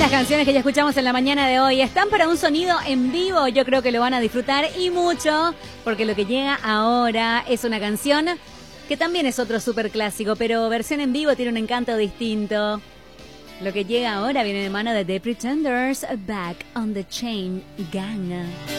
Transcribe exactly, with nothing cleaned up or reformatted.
las canciones que ya escuchamos en la mañana de hoy están para un sonido en vivo. Yo creo que lo van a disfrutar y mucho, porque lo que llega ahora es una canción que también es otro súper clásico, pero versión en vivo tiene un encanto distinto. Lo que llega ahora viene de mano de The Pretenders, Back on the Chain Gang.